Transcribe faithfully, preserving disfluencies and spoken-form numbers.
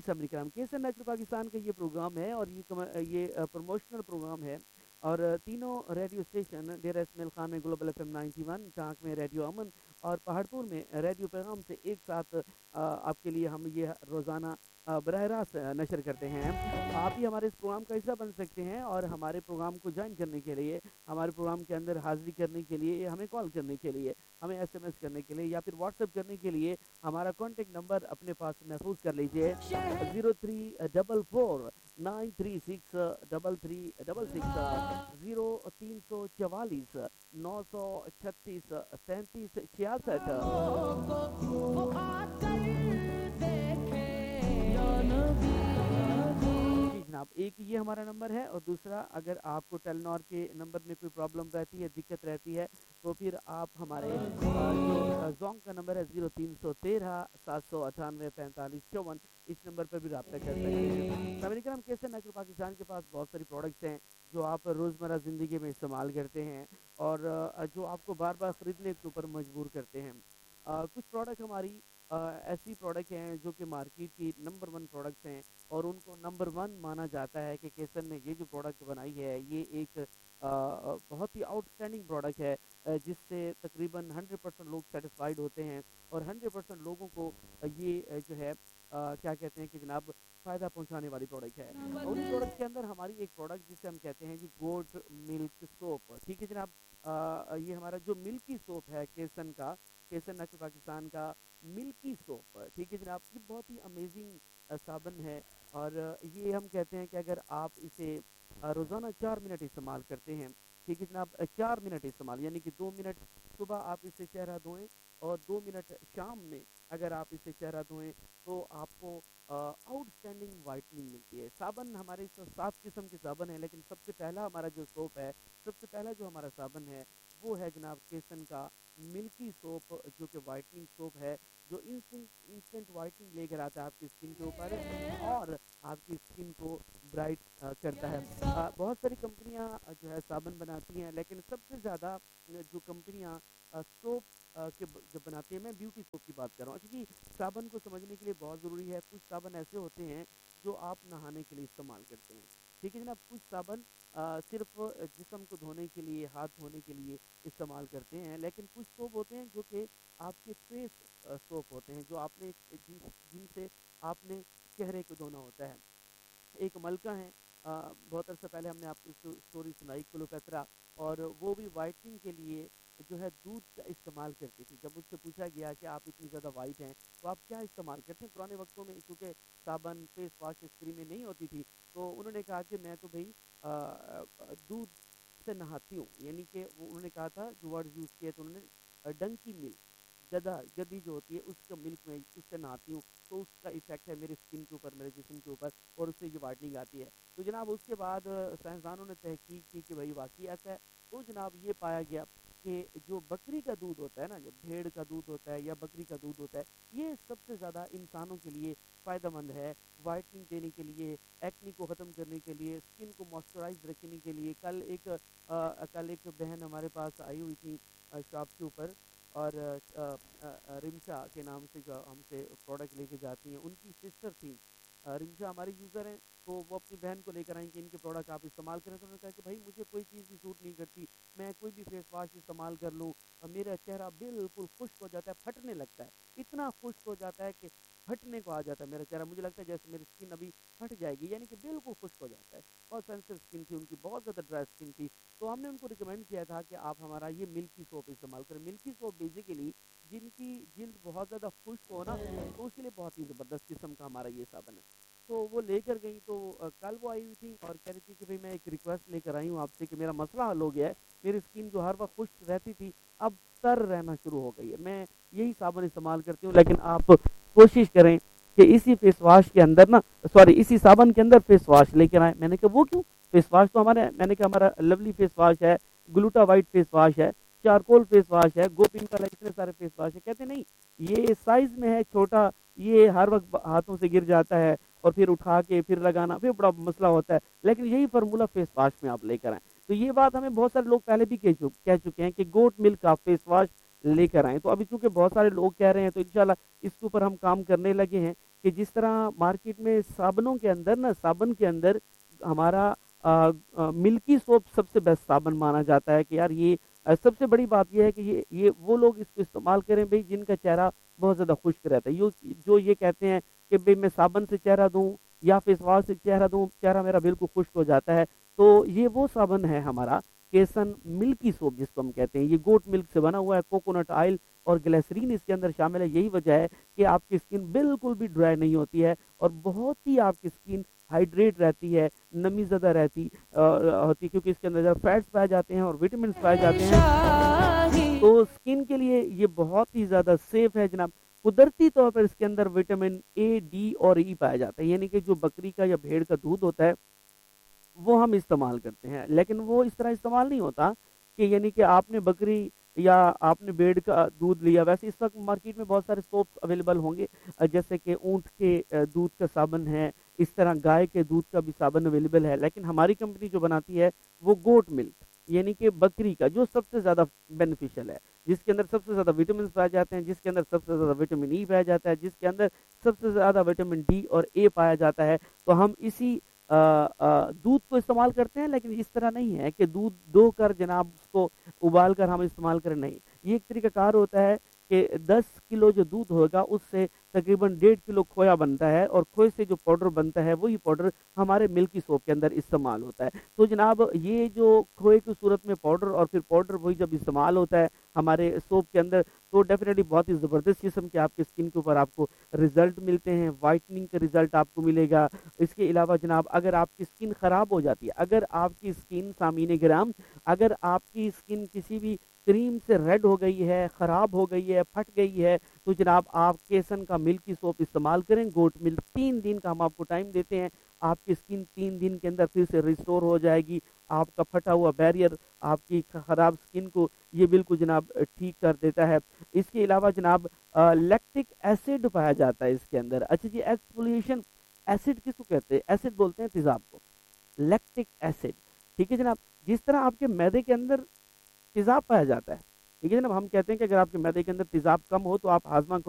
सामने کرام केसर नेचुरल पाकिस्तान का ये प्रोग्राम है और ये कम- ये प्रमोशनल प्रोग्राम है और तीनों रेडियो स्टेशन डेरा इस्माइल खान में global F M ninety one, चाक में रेडियो अमन और पहाड़पुर में रेडियो पैगाम से एक साथ अ, आपके लिए हम ये रोज़ाना अ, बरह रास्त नशर करते हैं। आप भी हमारे इस प्रोग्राम का हिस्सा बन सकते हैं और हमारे प्रोग्राम को ज्वाइन करने के लिए, हमारे प्रोग्राम के अंदर हाज़िरी करने के लिए, हमें कॉल करने के लिए, हमें एसएमएस करने के लिए या फिर व्हाट्सएप करने के लिए हमारा कॉन्टेक्ट नंबर अपने पास महफूज कर लीजिए zero three double four nine three six double three double six zero तीन सौ चवालीस नौ सौ छत्तीस सैंतीस छियासठ। जी जनाब, एक ये हमारा नंबर है और दूसरा अगर आपको टेलीनॉर के नंबर में कोई प्रॉब्लम रहती है, दिक्कत रहती है, तो फिर आप हमारे अ, जो जोंग का नंबर है ज़ीरो तीन सौ तेरह सात सौ अठानवे पैंतालीस चौवन, इस नंबर पर भी रब्ता कर सकते हैं। अमेरिकन हम कैसे नेचुरल पाकिस्तान के पास बहुत सारी प्रोडक्ट्स हैं जो आप रोज़मर्रा ज़िंदगी में इस्तेमाल करते हैं और अ, जो आपको बार बार ख़रीदने के ऊपर मजबूर करते हैं। अ, कुछ प्रोडक्ट हमारी अ, ऐसी प्रोडक्ट हैं जो कि मार्केट की नंबर वन प्रोडक्ट्स हैं और उनको नंबर वन माना जाता है कि केसर ने ये जो प्रोडक्ट बनाई है ये एक अ, बहुत ही आउटस्टैंडिंग प्रोडक्ट है अ, जिससे तकरीबन हंड्रेड परसेंट लोग सेटिस्फाइड होते हैं और हंड्रेड परसेंट लोगों को अ, ये अ, जो है अ, क्या कहते हैं कि जनाब फ़ायदा पहुंचाने वाली प्रोडक्ट है। और उस प्रोडक्ट के अंदर हमारी एक प्रोडक्ट जिसे हम कहते हैं जी गोट मिल्क सोप, ठीक है जनाब। अ, ये हमारा जो मिल्की सोप है केसन का, केसर नेचुरल पाकिस्तान का मिल्की सोप, ठीक है जनाब, ये बहुत ही अमेजिंग साबन है और ये हम कहते हैं कि अगर आप इसे अ, रोज़ाना चार मिनट इस्तेमाल करते हैं, ठीक है जनाब, अ, चार मिनट इस्तेमाल यानी कि दो मिनट सुबह आप इससे चेहरा धोएं और दो मिनट शाम में अगर आप इससे चेहरा धोएं तो आपको आउटस्टैंडिंग वाइटनिंग मिलती है। साबन हमारे स- सात किस्म के साबन है, लेकिन सबसे पहला हमारा जो सोप है, सबसे पहला जो हमारा साबन है वो है जनाब केसन का मिल्की सोप, जो कि वाइटनिंग सोप है, जो इंस्टेंट इंस्टेंट वाइटनिंग लेकर आता है आपकी स्किन के ऊपर और आपकी स्किन को ब्राइट करता है। अ, बहुत सारी कंपनियां अ, जो है साबन बनाती हैं, लेकिन सबसे ज़्यादा जो कंपनियां सोप के ब- जब बनाती हैं, मैं ब्यूटी सोप की बात कर रहा हूँ क्योंकि साबन को समझने के लिए बहुत ज़रूरी है। कुछ साबन ऐसे होते हैं जो आप नहाने के लिए इस्तेमाल करते हैं, ठीक है जनाब। कुछ साबन अ, सिर्फ जिस्म को धोने के लिए, हाथ धोने के लिए इस्तेमाल करते हैं, लेकिन कुछ सोप होते हैं जो कि आपके फेस सोप होते हैं, जो आपने जिन जिनसे आपने चेहरे को धोना होता है। एक मलका है, अ, बहुत अरसा पहले हमने आपको स्टो- स्टोरी सुनाई क्लोपेत्रा, और वो भी वाइटनिंग के लिए जो है दूध का इस्तेमाल करती थी। जब उससे पूछा गया कि आप इतनी ज़्यादा वाइट हैं तो आप क्या इस्तेमाल करते हैं, पुराने वक्तों में चूँकि साबन फेस वॉश इस क्रीमें नहीं होती थी, तो उन्होंने कहा कि मैं तो भाई अ, अ, दूध से नहाती हूँ, यानी कि वो उन्होंने कहा था जो वर्ड यूज़ किए तो उन्होंने अ, डंकी मिल्क, गधा गधी जो होती है उसका मिल्क में उससे नहाती हूँ, तो उसका इफेक्ट है मेरे स्किन के ऊपर, मेरे जिस्म के ऊपर, और उससे ये वाइटनिंग आती है। तो जनाब उसके बाद अ, साइंसदानों ने तहकीक की कि भाई वाकई ऐसा है। तो जनाब ये पाया गया कि जो बकरी का दूध होता है ना, जो भेड़ का दूध होता है या बकरी का दूध होता है, ये सबसे ज़्यादा इंसानों के लिए फ़ायदेमंद है, वाइटनिंग देने के लिए, एक्नी को ख़त्म करने के लिए, स्किन को मॉइस्चराइज रखने के लिए। कल एक अ, कल एक बहन हमारे पास आई हुई थी शॉप के ऊपर, और अ, अ, अ, रिमशा के नाम से जो हमसे प्रोडक्ट लेके जाती हैं, उनकी सिस्टर थी। अ, रिमशा हमारी यूज़र हैं, तो वो अपनी बहन को लेकर आई कि इनके प्रोडक्ट आप इस्तेमाल करें। तो उन्होंने कहा कि भाई मुझे कोई चीज़ भी सूट नहीं करती, मैं कोई भी फेस वॉश इस्तेमाल कर लूँ और मेरा चेहरा बिल्कुल खुश्क हो जाता है, फटने लगता है, इतना खुश्क हो जाता है कि फटने को आ जाता है मेरा चेहरा, मुझे लगता है जैसे मेरी स्किन अभी फट जाएगी, यानी कि बिल्कुल खुश्क हो जाता है। बहुत सेंसिटिव स्किन थी उनकी, बहुत ज़्यादा ड्राई स्किन थी। तो हमने उनको रिकमेंड किया था कि आप हमारा ये मिल्की सोप इस्तेमाल करें। मिल्की सोप बेसिकली जिनकी जिल्द बहुत ज़्यादा खुश्क हो ना, तो उसके लिए बहुत ही ज़बरदस्त किस्म का हमारा ये साबन है। तो वो लेकर गई, तो अ, कल वो आई हुई थी और कह रही थी कि भाई मैं एक रिक्वेस्ट लेकर आई हूँ आपसे कि मेरा मसला हल हो गया है, मेरी स्किन जो हर वक्त खुश्क रहती थी अब तर रहना शुरू हो गई है, मैं यही साबन इस्तेमाल करती हूँ, लेकिन आप कोशिश करें कि इसी फेस वॉश के अंदर ना, सॉरी इसी साबन के अंदर फेस वॉश लेकर आए। मैंने कहा वो क्यों, फेस वॉश तो हमारे, मैंने कहा हमारा लवली फेस वॉश है, ग्लूटा वाइट फेस वॉश है, चारकोल फेस वॉश है, गोपिंग का, इतने सारे फेस वॉश है। कहते नहीं ये साइज में है छोटा, ये हर वक्त हाथों से गिर जाता है और फिर उठा के फिर लगाना फिर बड़ा मसला होता है, लेकिन यही फार्मूला फेस वॉश में आप लेकर आए। तो ये बात हमें बहुत सारे लोग पहले भी कह चुके कह चुके हैं कि गोट मिल्क का फेस वॉश लेकर आएँ। तो अभी चूँकि बहुत सारे लोग कह रहे हैं तो इंशाल्लाह इसके ऊपर हम काम करने लगे हैं कि जिस तरह मार्केट में साबुनों के अंदर ना साबुन के अंदर हमारा अ अ, मिल्की सोप सबसे बेस्ट साबुन माना जाता है कि यार ये अ, सबसे बड़ी बात ये है कि ये ये वो लोग इसको इस्तेमाल करें भई जिनका चेहरा बहुत ज़्यादा खुश्क रहता है। यो जो ये कहते हैं कि भई मैं साबुन से चेहरा धोऊँ या फेस वॉश से चेहरा धोऊँ, चेहरा मेरा बिल्कुल खुश्क हो जाता है। तो ये वो साबुन है हमारा केसन मिल्की सोप जिसको हम कहते हैं। ये गोट मिल्क से बना हुआ है, कोकोनट ऑयल और ग्लिसरीन इसके अंदर शामिल है। यही वजह है कि आपकी स्किन बिल्कुल भी ड्राई नहीं होती है और बहुत ही आपकी स्किन हाइड्रेट रहती है, नमी ज़्यादा रहती अ, होती है क्योंकि इसके अंदर फैट्स पाए जाते हैं और विटामिन पाए जाते हैं। तो स्किन के लिए ये बहुत ही ज़्यादा सेफ है जनाब। कुदरती तौर पर इसके अंदर विटामिन ए, डी और ई पाया जाता है, यानी कि जो बकरी का या भेड़ का दूध होता है वो हम इस्तेमाल करते हैं, लेकिन वो इस तरह इस्तेमाल नहीं होता कि यानी कि आपने बकरी या आपने भेड़ का दूध लिया। वैसे इस वक्त मार्केट में बहुत सारे सोप्स अवेलेबल होंगे, अ, जैसे कि ऊँट के अ, दूध का साबुन है, इस तरह गाय के दूध का भी साबुन अवेलेबल है, लेकिन हमारी कंपनी जो बनाती है वो गोट मिल्क यानी कि बकरी का, जो सबसे ज़्यादा बेनिफिशियल है, जिसके अंदर सबसे ज़्यादा विटामिन पाए जाते हैं, जिसके अंदर सबसे ज़्यादा विटामिन ई पाया जाता है, जिसके अंदर सबसे ज़्यादा विटामिन डी और ए पाया जाता है। तो हम इसी अ, अ, दूध को इस्तेमाल करते हैं, लेकिन इस तरह नहीं है कि दूध दो कर जनाब उसको उबाल कर हम इस्तेमाल करें, नहीं। ये एक तरीकाकार होता है कि दस किलो जो दूध होगा उससे तकरीबन डेढ़ किलो खोया बनता है और खोए से जो पाउडर बनता है वही पाउडर हमारे मिल्की सोप के अंदर इस्तेमाल होता है। तो जनाब ये जो खोए की सूरत में पाउडर और फिर पाउडर वही जब इस्तेमाल होता है हमारे सोप के अंदर तो डेफिनेटली बहुत ही ज़बरदस्त किस्म के आपके स्किन के ऊपर आपको रिजल्ट मिलते हैं, वाइटनिंग का रिजल्ट आपको मिलेगा। इसके अलावा जनाब अगर आपकी स्किन ख़राब हो जाती है, अगर आपकी स्किन सामीने गिराम अगर आपकी स्किन किसी भी क्रीम से रेड हो गई है, ख़राब हो गई है, फट गई है, तो जनाब आप केसन का मिल्की सोप इस्तेमाल करें। गोट मिल्क तीन दिन का हम आपको टाइम देते हैं, आपकी स्किन तीन दिन के अंदर फिर से रिस्टोर हो जाएगी। आपका फटा हुआ बैरियर आपकी ख़राब स्किन को ये बिल्कुल जनाब ठीक कर देता है। इसके अलावा जनाब लैक्टिक एसिड पाया जाता है इसके अंदर। अच्छा जी, एक्सफोलिएशन एसिड किसको कहते हैं? एसिड बोलते हैं तेजाब को, लैक्टिक एसिड, ठीक है जनाब। जिस तरह आपके मैदे के अंदर तेजाब पाया जाता है, ठीक है जनाब, हम कहते हैं कि अगर आपके मैदे के अंदर तेजाब कम हो तो आप हाजमा